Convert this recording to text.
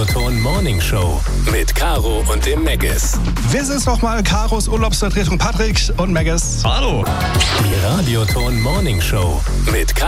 Radioton Morning Show mit Caro und dem Meggis. Wir sind nochmal Caros Urlaubsvertretung Patrick und Meggis. Hallo. Die Radioton Morning Show mit